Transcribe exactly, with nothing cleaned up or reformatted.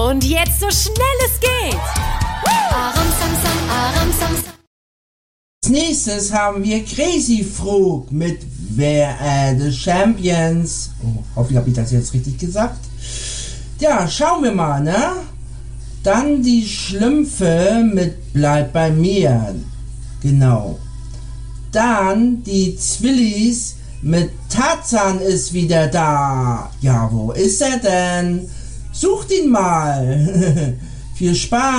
Und jetzt so schnell es geht. Aram Samsam, Aram Samsam. Als nächstes haben wir Crazy Frog mit Wer are the Champions? Oh, hoffentlich habe ich das jetzt richtig gesagt. Ja, schauen wir mal, ne? Dann die Schlümpfe mit Bleib bei mir. Genau. Dann die Zwillis mit Tarzan ist wieder da. Ja, wo ist er denn? Sucht ihn mal. Viel Spaß.